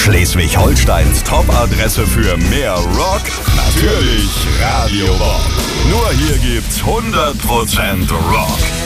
Schleswig-Holsteins Top-Adresse für mehr Rock? Natürlich Radio Bob. Nur hier gibt's 100% Rock.